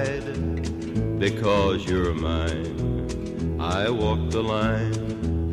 hide because you're mine. I walk the line.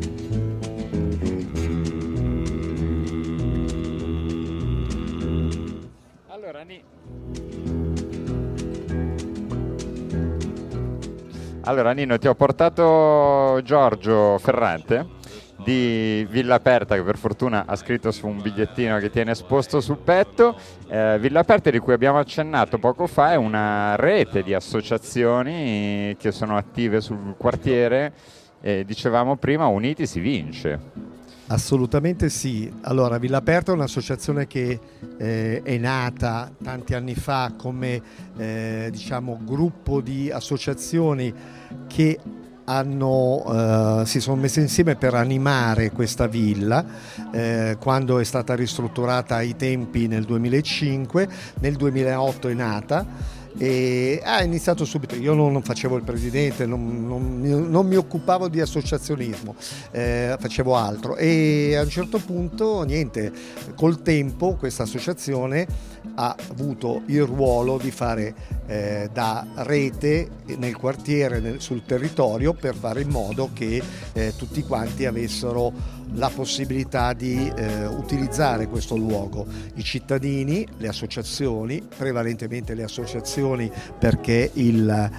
Allora Nino, ti ho portato Giorgio Ferrante di Villa Aperta, che per fortuna ha scritto su un bigliettino che tiene esposto sul petto. Villa Aperta, di cui abbiamo accennato poco fa, è una rete di associazioni che sono attive sul quartiere. Dicevamo prima, uniti si vince. Assolutamente sì. Allora, Villa Aperta è un'associazione che è nata tanti anni fa come gruppo di associazioni che si sono messe insieme per animare questa villa quando è stata ristrutturata ai tempi nel 2005. Nel 2008 è nata e ha iniziato subito. Io non facevo il presidente, non mi occupavo di associazionismo, facevo altro, e a un certo punto col tempo questa associazione ha avuto il ruolo di fare da rete nel quartiere, sul territorio, per fare in modo che tutti quanti avessero la possibilità di utilizzare questo luogo, i cittadini, le associazioni, prevalentemente le associazioni, perché il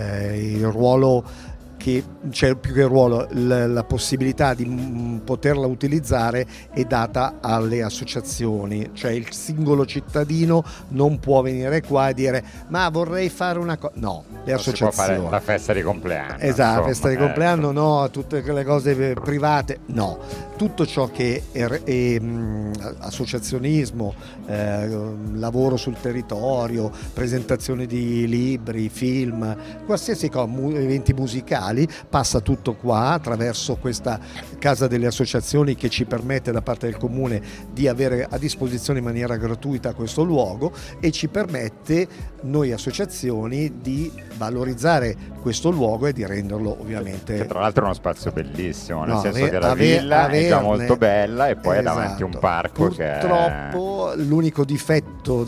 ruolo più che ruolo, la possibilità di poterla utilizzare è data alle associazioni, cioè il singolo cittadino non può venire qua e dire ma vorrei fare una cosa, no, le associazioni. Si può fare la festa di compleanno. Esatto, festa di compleanno no, tutte quelle cose private no, tutto ciò che è associazionismo, lavoro sul territorio, presentazione di libri, film, qualsiasi cosa, eventi musicali, passa tutto qua attraverso questa casa delle associazioni che ci permette da parte del comune di avere a disposizione in maniera gratuita questo luogo e ci permette, noi associazioni, di valorizzare questo luogo e di renderlo ovviamente, che tra l'altro è uno spazio bellissimo, nel senso che la villa è già molto bella e poi è davanti un parco. Purtroppo l'unico difetto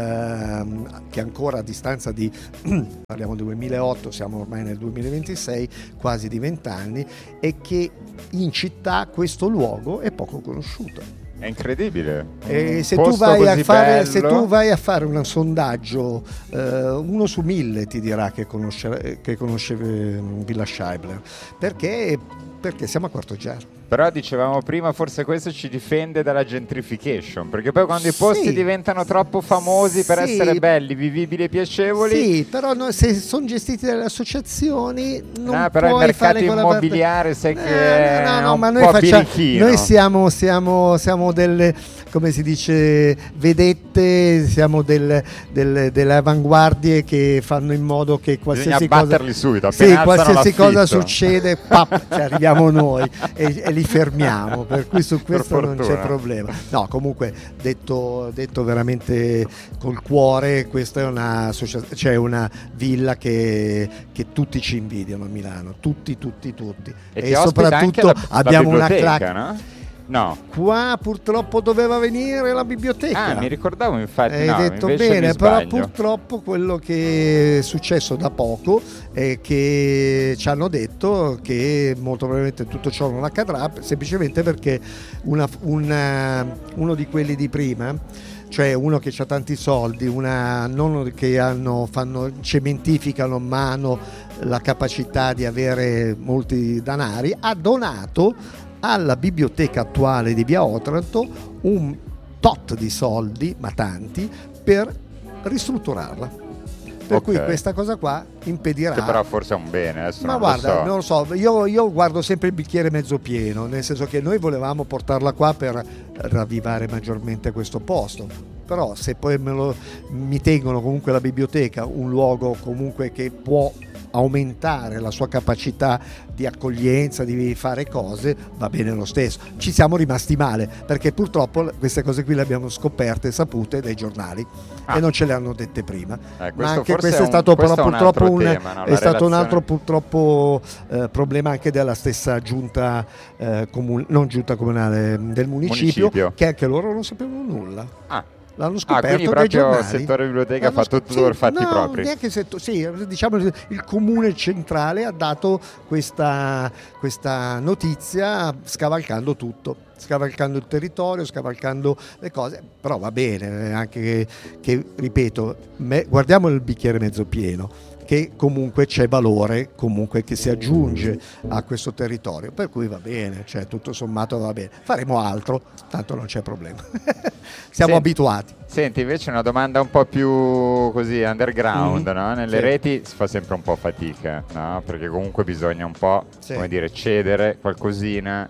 che ancora a distanza di parliamo del 2008, siamo ormai nel 2026, quasi di 20 anni, è che in città questo luogo è poco conosciuto. È incredibile. Se tu vai a fare un sondaggio, 1 su 1000 ti dirà che conosce Villa Scheibler, perché siamo a Quarto Giaro. Però dicevamo prima, forse questo ci difende dalla gentrification, perché poi quando i posti diventano troppo famosi per essere belli, vivibili e piacevoli. Sì, però se sono gestiti dalle associazioni non però puoi il mercato fare immobiliare sai che è un ma po' birichino. Noi siamo delle, come si dice, vedette, siamo delle avanguardie che fanno in modo che qualsiasi cosa, batterli subito, qualsiasi cosa succede, ci arriviamo noi e li fermiamo, per cui su questo non c'è problema. No, comunque detto veramente col cuore, questa è una villa che tutti ci invidiano a Milano, tutti e soprattutto abbiamo una clac. No. Qua purtroppo doveva venire la biblioteca. Mi ricordavo, infatti. Hai detto bene, però purtroppo quello che è successo da poco è che ci hanno detto che molto probabilmente tutto ciò non accadrà, semplicemente perché uno di quelli di prima, cioè uno che ha tanti soldi, non che cementificano, ma hanno la capacità di avere molti denari, ha donato alla biblioteca attuale di Via Otranto un tot di soldi, ma tanti, per ristrutturarla. Per cui questa cosa qua impedirà. Che però forse è un bene, adesso ma non guarda, lo so. non lo so, io guardo sempre il bicchiere mezzo pieno, nel senso che noi volevamo portarla qua per ravvivare maggiormente questo posto. Però se poi mi tengono comunque la biblioteca, un luogo comunque che può aumentare la sua capacità di accoglienza, di fare cose, va bene lo stesso. Ci siamo rimasti male perché purtroppo queste cose qui le abbiamo scoperte e sapute dai giornali e non ce le hanno dette prima. Ma anche questo è stato però purtroppo un altro purtroppo problema anche della stessa giunta non giunta comunale del municipio, che anche loro non sapevano nulla. L'hanno scoperto quindi dai proprio il giornali. settore biblioteca ha fatto tutto per fatti propri. Neanche diciamo il comune centrale ha dato questa notizia scavalcando tutto, scavalcando il territorio, scavalcando le cose, però va bene, anche che ripeto, guardiamo il bicchiere mezzo pieno, che comunque c'è valore comunque che si aggiunge a questo territorio, per cui va bene, cioè tutto sommato va bene, faremo altro, tanto non c'è problema. Siamo abituati. Senti, invece una domanda un po' più così underground, no? Nelle reti si fa sempre un po' fatica, no? Perché comunque bisogna un po', come dire, cedere qualcosina,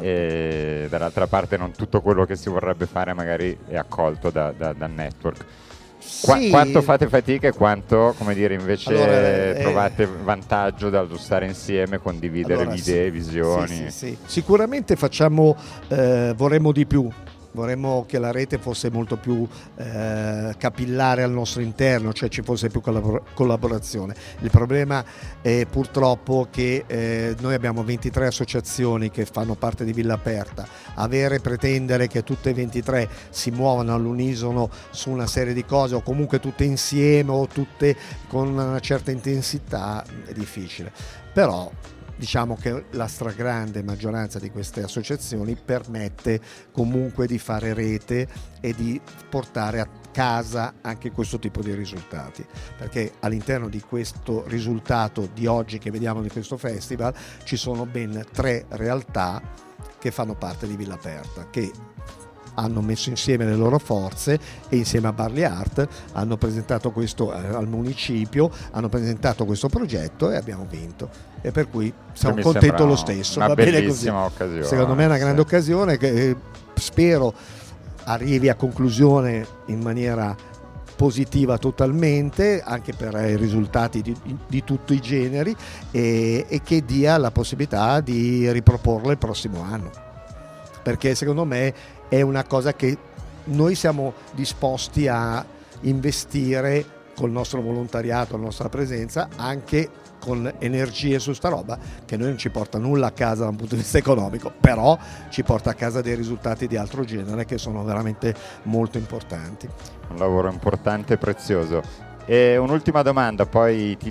e dall'altra parte non tutto quello che si vorrebbe fare magari è accolto dal network. Quanto fate fatica e quanto, come dire, invece trovate vantaggio dallo stare insieme, condividere idee, visioni? Sicuramente vorremmo di più. Vorremmo che la rete fosse molto più capillare al nostro interno, cioè ci fosse più collaborazione. Il problema è purtroppo che noi abbiamo 23 associazioni che fanno parte di Villa Aperta. Pretendere che tutte e 23 si muovano all'unisono su una serie di cose, o comunque tutte insieme o tutte con una certa intensità, è difficile. Però diciamo che la stragrande maggioranza di queste associazioni permette comunque di fare rete e di portare a casa anche questo tipo di risultati, perché all'interno di questo risultato di oggi che vediamo di questo festival ci sono ben 3 realtà che fanno parte di Villa Aperta, che hanno messo insieme le loro forze e insieme a Barley Art hanno presentato questo al municipio, hanno presentato questo progetto e abbiamo vinto, e per cui sono contento lo stesso. Una va bellissima bene così. occasione. Secondo me è una grande occasione che spero arrivi a conclusione in maniera positiva totalmente, anche per i risultati di tutti i generi, e che dia la possibilità di riproporlo il prossimo anno, perché secondo me è una cosa che noi siamo disposti a investire col nostro volontariato, la nostra presenza, anche con energie su sta roba, che noi non ci porta nulla a casa da un punto di vista economico, però ci porta a casa dei risultati di altro genere che sono veramente molto importanti. Un lavoro importante e prezioso. E un'ultima domanda, poi ti